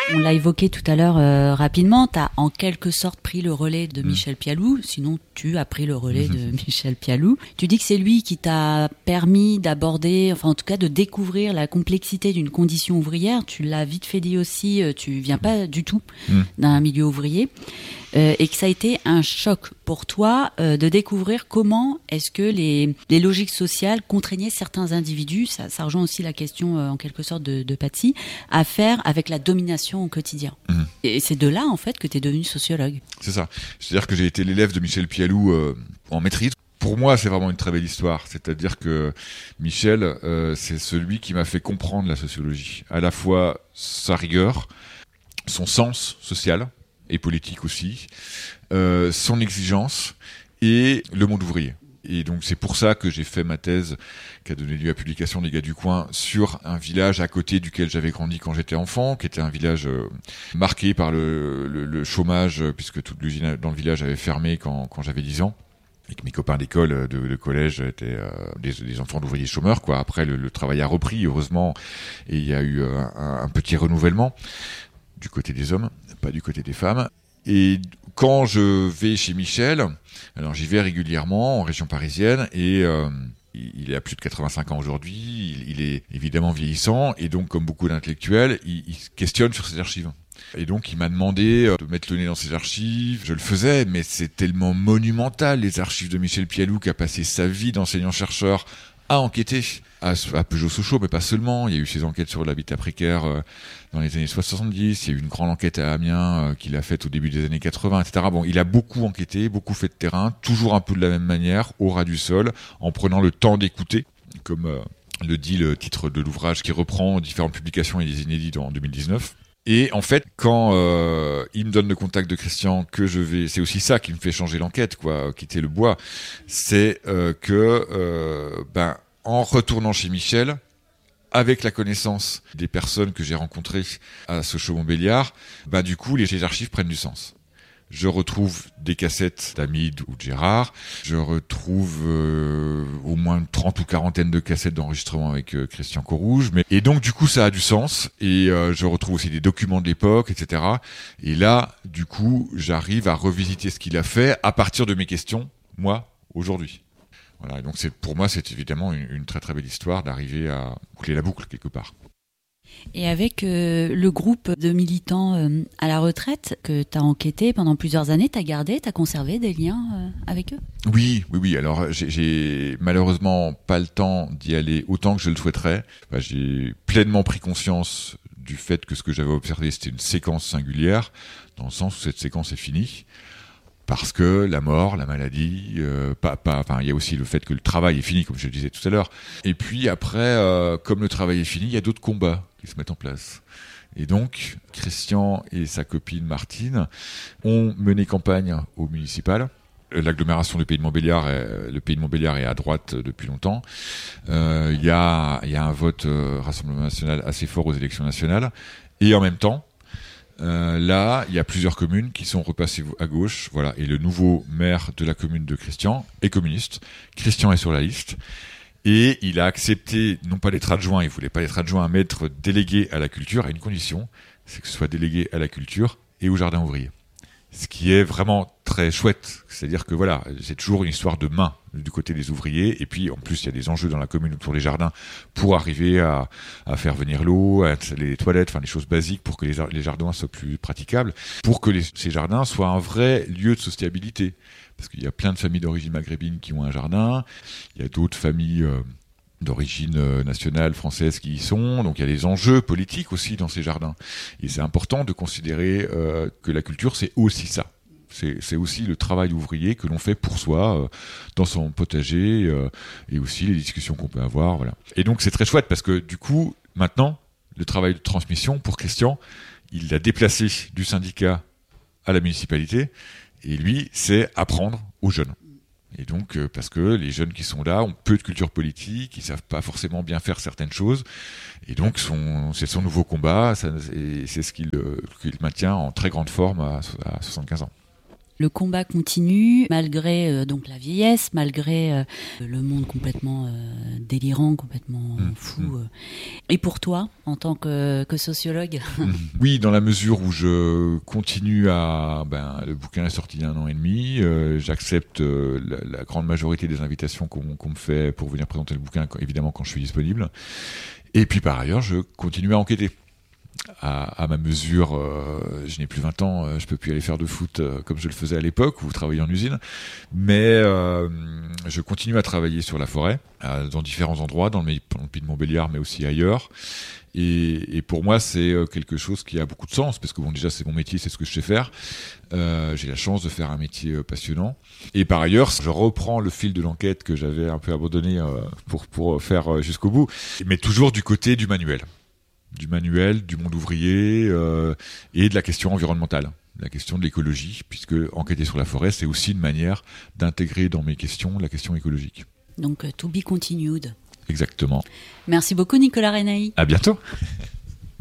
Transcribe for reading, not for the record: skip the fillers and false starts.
On l'a évoqué tout à l'heure rapidement, tu as en quelque sorte pris le relais de Michel Pialou, sinon tu as pris le relais de Michel Pialou. Tu dis que c'est lui qui t'a permis d'aborder, enfin en tout cas de découvrir la complexité d'une condition ouvrière. Tu l'as vite fait dit aussi, tu viens pas du tout d'un milieu ouvrier. Et que ça a été un choc pour toi de découvrir comment est-ce que les logiques sociales contraignaient certains individus, ça rejoint aussi la question en quelque sorte de Patsy, à faire avec la domination au quotidien. Et c'est de là en fait que tu es devenu sociologue. C'est ça. C'est-à-dire que j'ai été l'élève de Michel Pialou en maîtrise. Pour moi, c'est vraiment une très belle histoire. C'est-à-dire que Michel, c'est celui qui m'a fait comprendre la sociologie. À la fois sa rigueur, son sens social, et politique aussi, son exigence et le monde ouvrier. Et donc c'est pour ça que j'ai fait ma thèse qui a donné lieu à la publication des Gars du Coin sur un village à côté duquel j'avais grandi quand j'étais enfant, qui était un village marqué par le chômage, puisque toute l'usine dans le village avait fermé quand j'avais 10 ans. Et que mes copains d'école, de collège étaient des enfants d'ouvriers chômeurs, quoi. Après, le travail a repris, heureusement, et il y a eu un petit renouvellement du côté des hommes, pas du côté des femmes. Et quand je vais chez Michel, alors j'y vais régulièrement en région parisienne, et il a plus de 85 ans aujourd'hui, il est évidemment vieillissant, et donc comme beaucoup d'intellectuels, il se questionne sur ses archives. Et donc il m'a demandé de mettre le nez dans ses archives. Je le faisais, mais c'est tellement monumental, les archives de Michel Pialou, qui a passé sa vie d'enseignant-chercheur à enquêter à Peugeot-Sochaux, mais pas seulement. Il y a eu ses enquêtes sur l'habitat précaire dans les années 70. Il y a eu une grande enquête à Amiens qu'il a faite au début des années 80, etc. Bon, il a beaucoup enquêté, beaucoup fait de terrain, toujours un peu de la même manière, au ras du sol, en prenant le temps d'écouter, comme le dit le titre de l'ouvrage qui reprend différentes publications et des inédits en 2019. Et en fait, quand il me donne le contact de Christian, c'est aussi ça qui me fait changer l'enquête, quoi, quitter le bois, c'est en retournant chez Michel, avec la connaissance des personnes que j'ai rencontrées à Sochaux-Montbéliard, du coup, les archives prennent du sens. Je retrouve des cassettes d'Hamid ou de Gérard. Je retrouve au moins 30 ou 40 de cassettes d'enregistrement avec Christian Corouge. Et donc, du coup, ça a du sens. Et je retrouve aussi des documents de l'époque, etc. Et là, du coup, j'arrive à revisiter ce qu'il a fait à partir de mes questions, moi, aujourd'hui. Voilà. Et donc, pour moi, c'est évidemment une très très belle histoire d'arriver à boucler la boucle quelque part. Et avec le groupe de militants à la retraite que tu as enquêté pendant plusieurs années, tu as conservé des liens avec eux ? Oui. Alors, j'ai malheureusement pas le temps d'y aller autant que je le souhaiterais. J'ai pleinement pris conscience du fait que ce que j'avais observé, c'était une séquence singulière, dans le sens où cette séquence est finie. Parce que la mort, la maladie, il y a aussi le fait que le travail est fini, comme je le disais tout à l'heure. Et puis après, comme le travail est fini, il y a d'autres combats qui se mettent en place. Et donc, Christian et sa copine Martine ont mené campagne au municipal. L'agglomération du Pays de Montbéliard, le Pays de Montbéliard est à droite depuis longtemps. Il y a un vote Rassemblement national assez fort aux élections nationales. Et en même temps, là, il y a plusieurs communes qui sont repassées à gauche, voilà. Et le nouveau maire de la commune de Christian est communiste. Christian est sur la liste. Et il a accepté, non pas d'être adjoint, il voulait pas être adjoint, mais être délégué à la culture à une condition, c'est que ce soit délégué à la culture et au jardin ouvrier. Ce qui est vraiment très chouette. C'est-à-dire que voilà, c'est toujours une histoire de main du côté des ouvriers. Et puis, en plus, il y a des enjeux dans la commune autour des jardins pour arriver à faire venir l'eau, à installer les toilettes, enfin, des choses basiques pour que les jardins soient plus praticables, pour que ces jardins soient un vrai lieu de sociabilité. Parce qu'il y a plein de familles d'origine maghrébine qui ont un jardin. Il y a d'autres familles d'origine nationale française qui y sont, donc il y a des enjeux politiques aussi dans ces jardins. Et c'est important de considérer que la culture, c'est aussi ça. C'est aussi le travail ouvrier que l'on fait pour soi, dans son potager, et aussi les discussions qu'on peut avoir. Voilà. Et donc c'est très chouette parce que du coup, maintenant, le travail de transmission, pour Christian, il l'a déplacé du syndicat à la municipalité, et lui, c'est apprendre aux jeunes. Et donc, parce que les jeunes qui sont là ont peu de culture politique, ils savent pas forcément bien faire certaines choses, et donc c'est son nouveau combat, et c'est ce qu'il maintient en très grande forme à 75 ans. Le combat continue malgré donc la vieillesse, malgré le monde complètement délirant, complètement fou. Et pour toi, en tant que sociologue? Oui, dans la mesure où je continue à... le bouquin est sorti il y a 1 an et demi. J'accepte la grande majorité des invitations qu'on me fait pour venir présenter le bouquin, évidemment quand je suis disponible. Et puis par ailleurs, je continue à enquêter. À ma mesure, je n'ai plus 20 ans, je peux plus aller faire de foot comme je le faisais à l'époque ou travailler en usine, mais je continue à travailler sur la forêt dans différents endroits, dans le Pays de Montbéliard, mais aussi ailleurs. Et pour moi, c'est quelque chose qui a beaucoup de sens, parce que bon, déjà c'est mon métier, c'est ce que je sais faire. J'ai la chance de faire un métier passionnant. Et par ailleurs, je reprends le fil de l'enquête que j'avais un peu abandonné pour faire jusqu'au bout, mais toujours du côté du manuel, du monde ouvrier et de la question environnementale, la question de l'écologie, puisque enquêter sur la forêt, c'est aussi une manière d'intégrer dans mes questions la question écologique. Donc, to be continued. Exactement. Merci beaucoup, Nicolas Renaï. À bientôt.